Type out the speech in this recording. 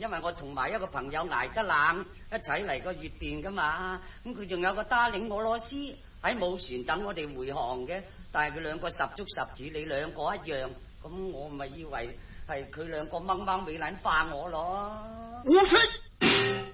因為我同埋一個朋友捱得冷，一齊嚟個月殿噶嘛。咁佢仲有個打領俄羅斯喺母船等我哋回航嘅，但係佢兩個十足十似你兩個一樣，咁我咪以為係佢兩個掹掹尾撚化我咯。 胡說！